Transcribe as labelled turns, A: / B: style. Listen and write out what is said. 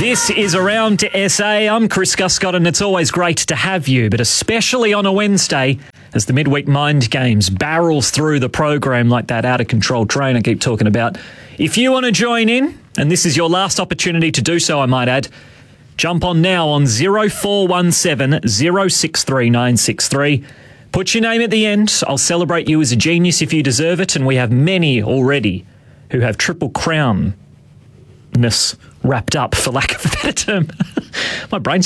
A: This is Around to SA. I'm Chris Guscott, and it's always great to have you, but especially on a Wednesday as the midweek mind games barrels through the program like that out-of-control train I keep talking about. If you want to join in, and this is your last opportunity to do so, I might add, jump on now on 0417 063 963. Put your name at the end. I'll celebrate you as a genius if you deserve it, and we have many already who have Triple Crown-ness wrapped up, for lack of a better term. My brain's